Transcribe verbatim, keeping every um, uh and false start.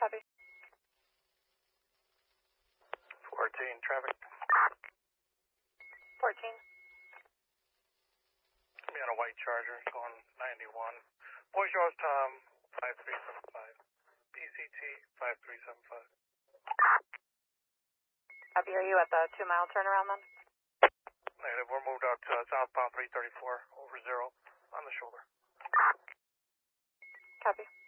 Copy. fourteen, traffic. fourteen. Me on a white Charger, going ninety-one. Boys Rose Tom, five three seven five. B C T, five three seven five. Copy, are you at the two mile turnaround then? Negative, we're moved out to southbound three thirty-four, over zero, on the shoulder. Copy.